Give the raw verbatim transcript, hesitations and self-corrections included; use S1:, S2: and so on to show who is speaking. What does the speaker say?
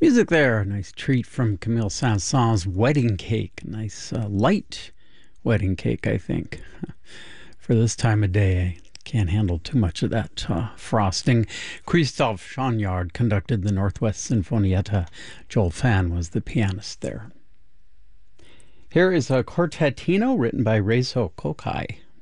S1: Music there, a nice treat from Camille Saint-Saëns' Wedding Cake. A nice uh, light wedding cake, I think, for this time of day. I can't handle too much of that uh, frosting. Christophe Chagnard conducted the Northwest Sinfonietta. Joel Fan was the pianist there. Here is a Quartetino written by Reizo Kokai.